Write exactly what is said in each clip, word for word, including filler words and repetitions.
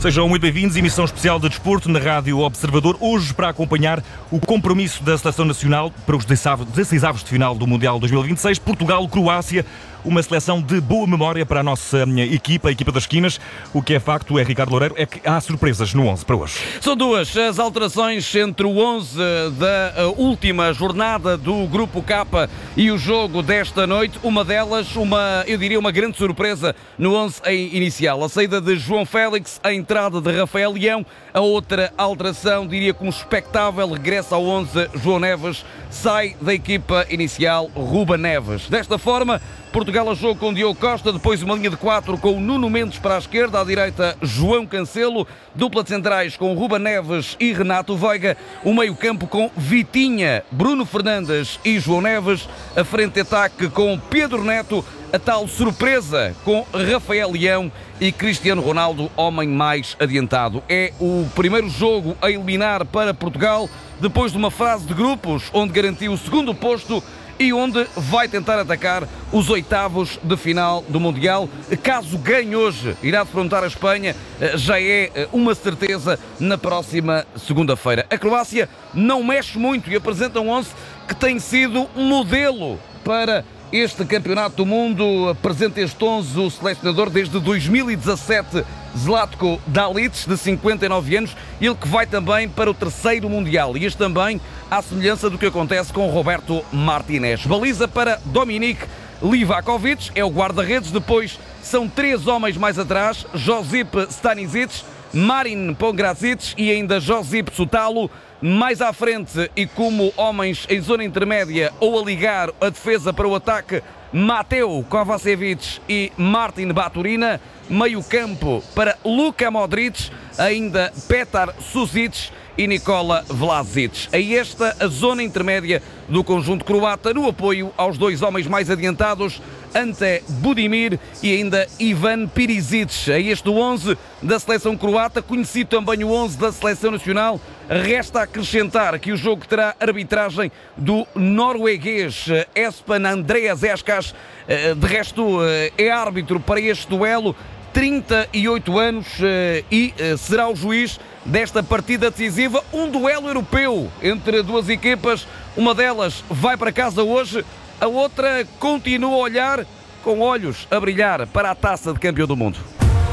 Sejam muito bem-vindos, emissão especial de desporto na Rádio Observador, hoje para acompanhar o compromisso da Seleção Nacional para os dezesseis avos de final do Mundial dois mil e vinte e seis, Portugal-Croácia, uma seleção de boa memória para a nossa equipa, a equipa das esquinas. O que é facto, é Ricardo Loureiro, é que há surpresas no onze para hoje. São duas as alterações entre o onze da última jornada do Grupo K e o jogo desta noite. Uma delas, uma, eu diria, uma grande surpresa no onze inicial. A saída de João Félix, a entrada de Rafael Leão. A outra alteração, diria como expectável, regressa ao onze João Neves, sai da equipa inicial Ruben Neves. Desta forma, Portugal a jogo com Diogo Costa, depois uma linha de quatro com o Nuno Mendes para a esquerda, à direita João Cancelo, dupla de centrais com Ruben Neves e Renato Veiga, o meio-campo com Vitinha, Bruno Fernandes e João Neves, a frente de ataque com Pedro Neto, a tal surpresa com Rafael Leão e Cristiano Ronaldo, homem mais adiantado. É o primeiro jogo a eliminar para Portugal, depois de uma fase de grupos onde garantiu o segundo posto e onde vai tentar atacar os oitavos de final do Mundial. Caso ganhe hoje, irá defrontar a Espanha, já é uma certeza na próxima segunda-feira. A Croácia não mexe muito e apresenta um onze que tem sido modelo para este Campeonato do Mundo. Apresenta este onze o selecionador desde dois mil e dezassete, Zlatko Dalic, de cinquenta e nove anos, ele que vai também para o terceiro Mundial, e este também à semelhança do que acontece com Roberto Martínez. Baliza para Dominik Livakovic, é o guarda-redes, depois são três homens mais atrás, Josip Stanisic, Marin Pongracic e ainda Josip Sutalo. Mais à frente e como homens em zona intermédia ou a ligar a defesa para o ataque, Mateo Kovacevic e Martin Baturina. Meio campo para Luka Modric, ainda Petar Susic e Nikola Vlasic. A esta a zona intermédia do conjunto croata, no apoio aos dois homens mais adiantados, Ante Budimir e ainda Ivan Perisic. A este onze da seleção croata, conhecido também o onze da seleção nacional. Resta acrescentar que o jogo terá arbitragem do norueguês Espen Andreas Eskas. De resto, é árbitro para este duelo, trinta e oito anos, e será o juiz desta partida decisiva. Um duelo europeu entre duas equipas. Uma delas vai para casa hoje, a outra continua a olhar com olhos a brilhar para a taça de campeão do mundo.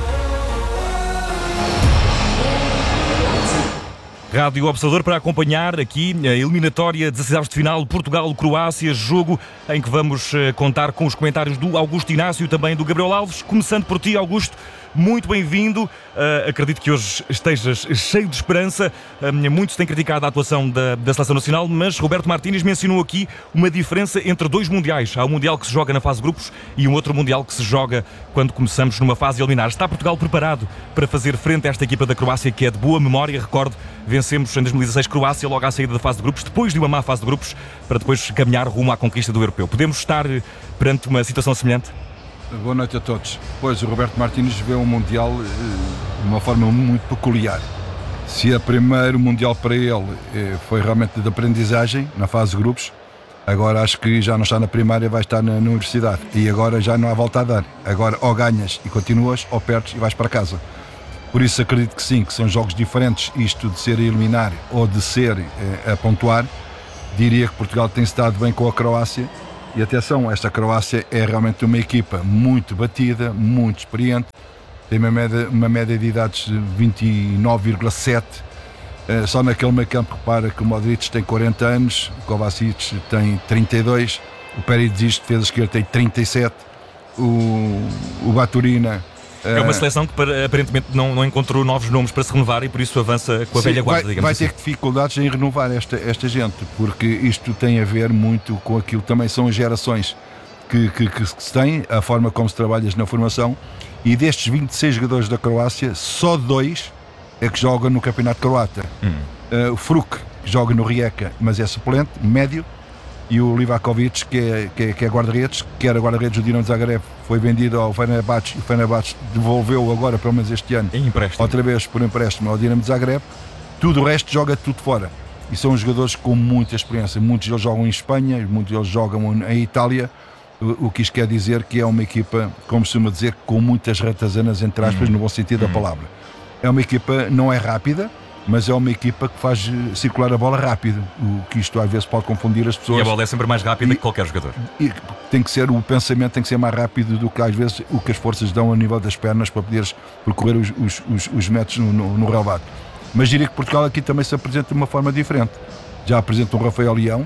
Rádio Observador para acompanhar aqui a eliminatória dezesseis avos de final Portugal-Croácia, jogo em que vamos contar com os comentários do Augusto Inácio e também do Gabriel Alves. Começando por ti, Augusto, muito bem-vindo. Uh, acredito que hoje estejas cheio de esperança. Uh, muitos têm criticado a atuação da, da Seleção Nacional, mas Roberto Martínez mencionou aqui uma diferença entre dois mundiais. Há um mundial que se joga na fase de grupos e um outro mundial que se joga quando começamos numa fase eliminar. Está Portugal preparado para fazer frente a esta equipa da Croácia, que é de boa memória? Recordo, vencemos em dois mil e dezasseis Croácia logo à saída da fase de grupos, depois de uma má fase de grupos, para depois caminhar rumo à conquista do europeu. Podemos estar perante uma situação semelhante? Boa noite a todos. Pois, o Roberto Martínez vê um Mundial de uma forma muito peculiar. Se a primeiro Mundial para ele foi realmente de aprendizagem, na fase de grupos, agora acho que já não está na primária, vai estar na, na universidade. E agora já não há volta a dar. Agora ou ganhas e continuas, ou perdes e vais para casa. Por isso acredito que sim, que são jogos diferentes, isto de ser a eliminar ou de ser eh, a pontuar. Diria que Portugal tem estado bem com a Croácia. E atenção, esta Croácia é realmente uma equipa muito batida, muito experiente, tem uma média, uma média de idades de vinte e nove vírgula sete, uh, só naquele meio campo repara que o Modric tem quarenta anos, o Kovacic tem trinta e dois, o Perisic, defesa esquerda, tem trinta e sete, o, o Baturina... É uma seleção que aparentemente não, não encontrou novos nomes para se renovar e por isso avança com a sim, velha guarda, vai, digamos vai assim. ter dificuldades em renovar esta, esta gente, porque isto tem a ver muito com aquilo, também são as gerações que, que, que se têm, a forma como se trabalha na formação, e destes vinte e seis jogadores da Croácia, só dois é que jogam no campeonato croata. Hum. Uh, o Fruk, que joga no Rijeka, mas é suplente, médio, e o Livakovic, que é, que é, que é guarda-redes, que era guarda-redes do Dinamo Zagreb, foi vendido ao Fenerbahçe, e o Fenerbahçe devolveu agora, pelo menos este ano, outra vez por empréstimo ao Dinamo Zagreb. Tudo o resto joga tudo fora. E são jogadores com muita experiência. Muitos deles jogam em Espanha, muitos deles jogam em Itália, o, o que isto quer dizer que é uma equipa, como se costuma dizer, com muitas ratazanas, entre aspas, uhum. no bom sentido uhum. da palavra. é uma equipa, não é rápida, mas é uma equipa que faz circular a bola rápido, o que isto às vezes pode confundir as pessoas. E a bola é sempre mais rápida e, que qualquer jogador. E tem que ser, o pensamento tem que ser mais rápido do que às vezes o que as forças dão a nível das pernas para poderes percorrer os, os, os, os metros no, no, no relvado. Mas diria que Portugal aqui também se apresenta de uma forma diferente. Já apresenta um Rafael Leão,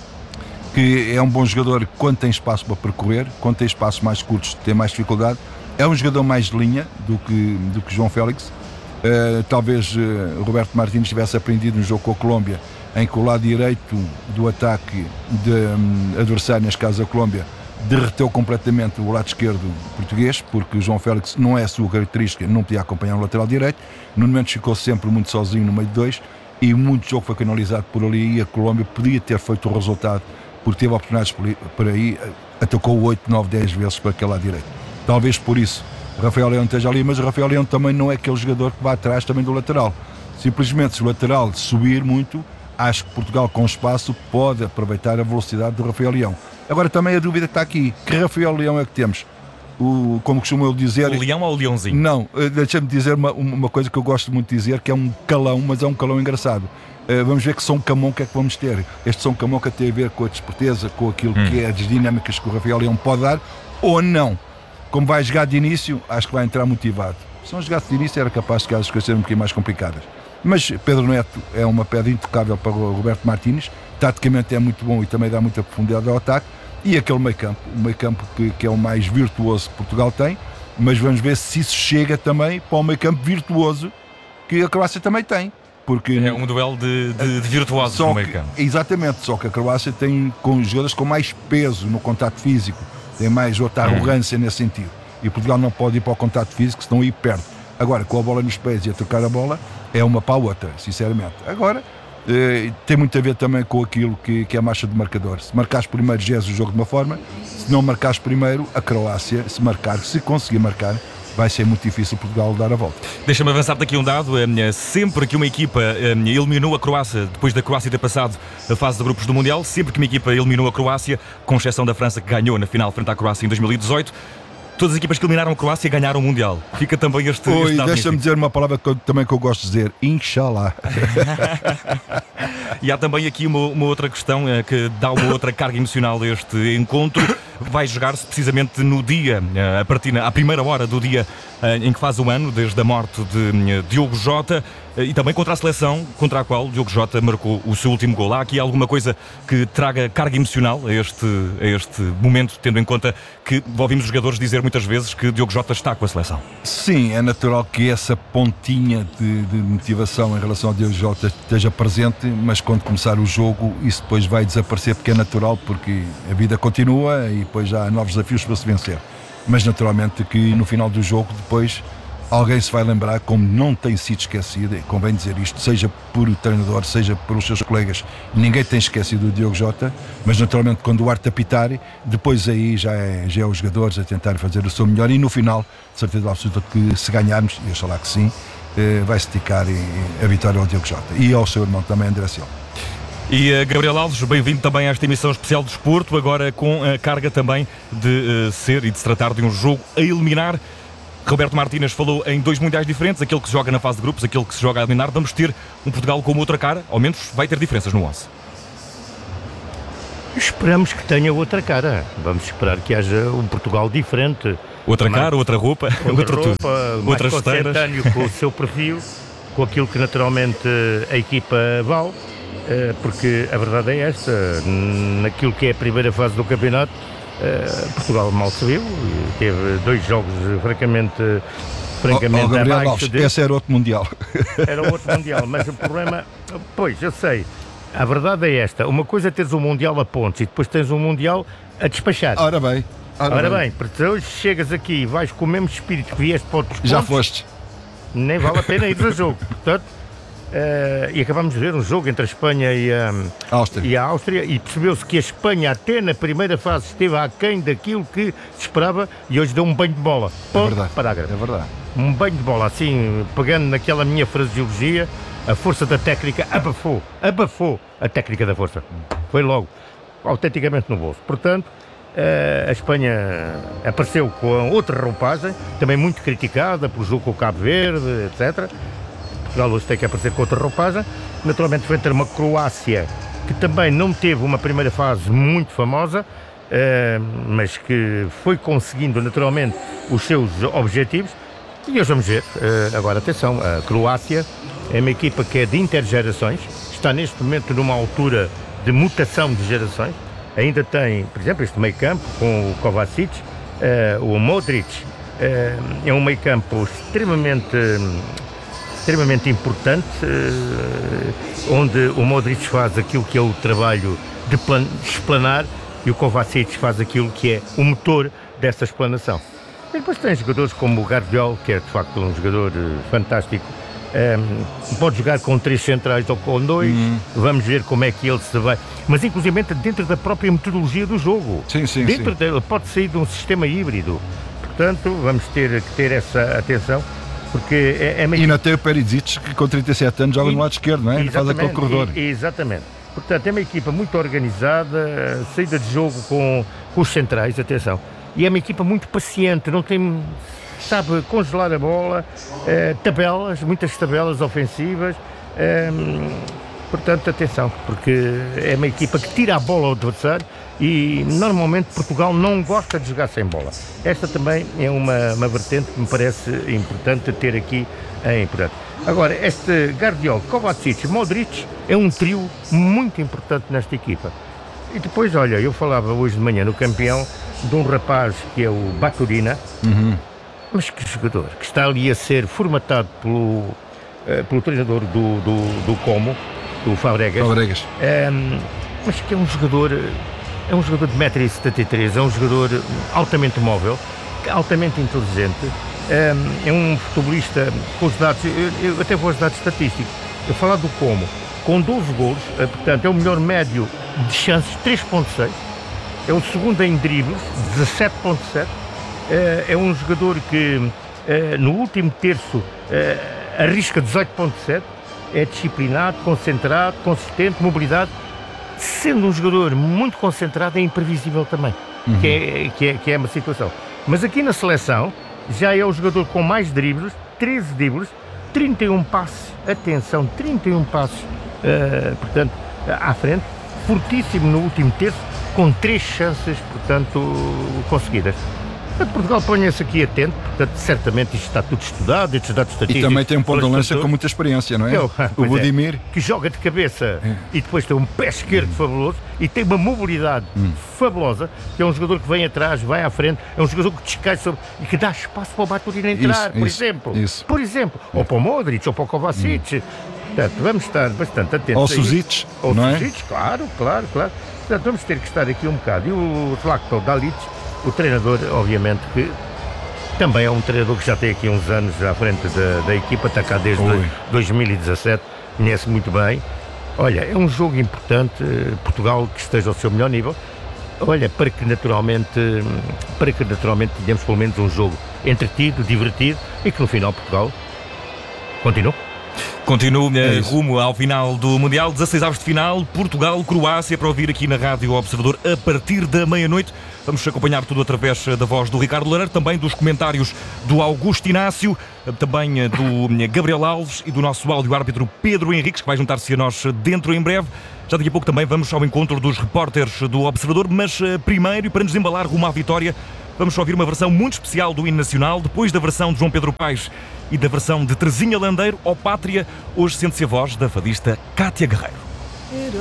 que é um bom jogador quando tem espaço para percorrer, quando tem espaços mais curtos tem mais dificuldade. É um jogador mais de linha do que, do que João Félix. Uh, talvez uh, Roberto Martínez tivesse aprendido no jogo com a Colômbia, em que o lado direito do ataque de, um, adversário, neste caso a Colômbia, derreteu completamente o lado esquerdo português, porque o João Félix não é a sua característica, não podia acompanhar o lateral direito. No momento ficou sempre muito sozinho no meio de dois, e muito jogo foi canalizado por ali, e a Colômbia podia ter feito o resultado, porque teve oportunidades por aí, atacou oito, nove, dez vezes para aquele lado direito. Talvez por isso Rafael Leão esteja ali, mas o Rafael Leão também não é aquele jogador que vai atrás também do lateral. Simplesmente, se o lateral subir muito, acho que Portugal com espaço pode aproveitar a velocidade do Rafael Leão. Agora também a dúvida está aqui, que Rafael Leão é que temos? O, como costuma eu dizer... O Leão ou o Leãozinho? Não, deixa-me dizer uma, uma coisa que eu gosto muito de dizer, que é um calão, mas é um calão engraçado. Uh, vamos ver que São Camão, o que é que vamos ter? Este São Camão que tem a ver com a desperteza, com aquilo hum. que é as dinâmicas que o Rafael Leão pode dar, ou não. Como vai jogar de início, acho que vai entrar motivado. Se não jogasse de início, era capaz de as coisas serem um bocadinho mais complicadas. Mas Pedro Neto é uma pedra intocável para o Roberto Martínez, taticamente é muito bom e também dá muita profundidade ao ataque, e aquele meio campo, o meio campo que, que é o mais virtuoso que Portugal tem, mas vamos ver se isso chega também para o meio campo virtuoso que a Croácia também tem. Porque é um duelo de, de, de virtuosos no meio campo. Exatamente, só que a Croácia tem com jogadores com mais peso no contato físico, tem mais outra arrogância hum. nesse sentido, e Portugal não pode ir para o contato físico, senão ir perto. Agora, com a bola nos pés e a trocar a bola, é uma para a outra, sinceramente. Agora, eh, tem muito a ver também com aquilo que, que é a marcha de marcador. Se marcares primeiro, geres o jogo de uma forma, se não marcares primeiro, a Croácia, se marcar, se conseguir marcar, vai ser muito difícil Portugal dar a volta. Deixa-me avançar daqui um dado. Sempre que uma equipa eliminou a Croácia, depois da Croácia ter passado a fase de grupos do Mundial, sempre que uma equipa eliminou a Croácia, com exceção da França que ganhou na final frente à Croácia em dois mil e dezoito, todas as equipas que eliminaram a Croácia ganharam o Mundial. Fica também este, Oi, este dado. Deixa-me dizer uma palavra que eu, também que eu gosto de dizer, Inshallah. E há também aqui uma, uma outra questão eh, que dá uma outra carga emocional a este encontro. Vai jogar-se precisamente no dia, eh, a partir à primeira hora do dia eh, em que faz um ano, desde a morte de eh, Diogo Jota, eh, e também contra a seleção, contra a qual Diogo Jota marcou o seu último gol. Há aqui alguma coisa que traga carga emocional a este, a este momento, tendo em conta que ouvimos os jogadores dizer muitas vezes que Diogo Jota está com a seleção? Sim, é natural que essa pontinha de, de motivação em relação ao Diogo Jota esteja presente, mas quando começar o jogo isso depois vai desaparecer, porque é natural, porque a vida continua e depois já há novos desafios para se vencer. Mas naturalmente que no final do jogo depois alguém se vai lembrar, como não tem sido esquecido, e convém dizer isto, seja por o treinador, seja pelos seus colegas, ninguém tem esquecido o Diogo Jota, mas naturalmente quando o árbitro apitar, depois aí já é, já é os jogadores a tentar fazer o seu melhor, e no final, de certeza absoluta que se ganharmos, e eu sei lá que sim, vai se dedicar a vitória ao Diogo Jota e ao seu irmão também, André Silva. E uh, Gabriel Alves, bem-vindo também a esta emissão especial de desporto, agora com a carga também de uh, ser e de se tratar de um jogo a eliminar. Roberto Martínez falou em dois mundiais diferentes, aquele que se joga na fase de grupos, aquele que se joga a eliminar. Vamos ter um Portugal com uma outra cara, ao menos vai ter diferenças no onze. Esperamos que tenha outra cara. Vamos esperar que haja um Portugal diferente. Outra cara, outra roupa, outra outra roupa, tudo. Outras esteiras. Com o seu perfil, com aquilo que naturalmente a equipa vale, porque a verdade é esta, naquilo que é a primeira fase do campeonato, Portugal mal se viu, teve dois jogos francamente, francamente oh, oh, Gabriel abaixo Alves, de... esse era outro Mundial. Era outro Mundial, mas o problema, pois, eu sei, a verdade é esta, uma coisa é teres um Mundial a pontos e depois tens um Mundial a despachar. Ora bem. Ora, Ora bem, bem, porque hoje chegas aqui e vais com o mesmo espírito que vieste para outros pontos, já foste. Nem vale a pena ir ao jogo. Portanto, uh, e acabamos de ver um jogo entre a Espanha e a, Áustria. e a Áustria, e percebeu-se que a Espanha até na primeira fase esteve aquém daquilo que se esperava, e hoje deu um banho de bola. Ponto, é verdade, parágrafo. é verdade. Um banho de bola, assim, pegando naquela minha fraseologia, a força da técnica abafou, abafou a técnica da força. Foi logo, autenticamente no bolso. Portanto, a Espanha apareceu com outra roupagem, também muito criticada pelo jogo com o Cabo Verde, etcétera. Portugal hoje tem que aparecer com outra roupagem. Naturalmente foi ter uma Croácia que também não teve uma primeira fase muito famosa, mas que foi conseguindo naturalmente os seus objetivos. E hoje vamos ver, agora atenção, a Croácia é uma equipa que é de intergerações, está neste momento numa altura de mutação de gerações. Ainda tem, por exemplo, este meio campo com o Kovacic, uh, o Modric, uh, é um meio campo extremamente, extremamente importante, uh, onde o Modric faz aquilo que é o trabalho de, plan de explanar e o Kovacic faz aquilo que é o motor dessa explanação. E depois tem jogadores como o Guardiol, que é de facto um jogador uh, fantástico. Um, pode jogar com três centrais ou com dois, hum. Vamos ver como é que ele se vai, mas inclusive dentro da própria metodologia do jogo, sim, sim, dentro sim. Dele, pode sair de um sistema híbrido, portanto vamos ter que ter essa atenção, porque é, é meio... E ainda tem o Perisic, que com trinta e sete anos joga e, no lado esquerdo, não é? Ele faz aquele corredor. E, exatamente, portanto é uma equipa muito organizada, saída de jogo com, com os centrais, atenção, e é uma equipa muito paciente, não tem... sabe congelar a bola, eh, tabelas, muitas tabelas ofensivas, eh, portanto atenção, porque é uma equipa que tira a bola ao adversário e normalmente Portugal não gosta de jogar sem bola. Esta também é uma, uma vertente que me parece importante ter aqui em importante. Agora, este Guardiol, Kovacic, Modric é um trio muito importante nesta equipa. E depois, olha, eu falava hoje de manhã no campeão de um rapaz que é o Baturina, uhum. Mas que jogador, que está ali a ser formatado pelo, uh, pelo treinador do, do, do Como, do Fabregas, Fabregas. Um, mas que é um jogador, é um jogador de um metro e setenta e três, é um jogador altamente móvel, altamente inteligente, um, é um futebolista com os dados, eu, eu até vou aos dados estatísticos, eu falar do Como, com doze golos, uh, portanto é o melhor médio de chances, três ponto seis, é o segundo em dribles, dezassete ponto sete, é um jogador que no último terço arrisca dezoito ponto sete, é disciplinado, concentrado, consistente, mobilidade, sendo um jogador muito concentrado é imprevisível também, uhum. que, é, que, é, que é uma situação. Mas aqui na seleção já é o jogador com mais dribles, treze dribles, trinta e um passes, atenção, trinta e um passes, uh, portanto, à frente, fortíssimo no último terço, com três chances, portanto, conseguidas. Portanto, Portugal põe-se aqui atento, portanto, certamente isto está tudo estudado, estes dados estatísticos. E também tem um ponto de lança com muita experiência, não é? Eu, o Budimir. É, que joga de cabeça é. E depois tem um pé esquerdo hum. fabuloso e tem uma mobilidade hum. fabulosa, que é um jogador que vem atrás, vai à frente, é um jogador que descai sobre e que dá espaço para o Baturina entrar, isso, por isso, exemplo. Isso. Por exemplo, é. Ou para o Modric, ou para o Kovacic. Hum. Portanto, vamos estar bastante atentos. Ou Suzic, Ou não Suzic, é? Claro, claro, claro. Portanto, vamos ter que estar aqui um bocado. E o Zlatko Dalic, o treinador, obviamente, que também é um treinador que já tem aqui uns anos à frente da, da equipa, está cá desde Oi. dois mil e dezassete, conhece muito bem. Olha, é um jogo importante, Portugal que esteja ao seu melhor nível. Olha, para que naturalmente, para que naturalmente tenhamos pelo menos um jogo entretido, divertido e que no final Portugal continue. Continua é rumo ao final do Mundial, dezasseis avos de final, Portugal-Croácia, para ouvir aqui na Rádio Observador a partir da meia-noite. Vamos acompanhar tudo através da voz do Ricardo Loureiro, também dos comentários do Augusto Inácio, também do Gabriel Alves e do nosso áudio-árbitro Pedro Henriques, que vai juntar-se a nós dentro em breve. Já daqui a pouco também vamos ao encontro dos repórteres do Observador, mas primeiro, para nos embalar rumo à vitória, vamos ouvir uma versão muito especial do hino nacional, depois da versão de João Pedro Paes e da versão de Terezinha Landeiro, Ó Pátria. Hoje sente-se a voz da fadista Cátia Guerreiro.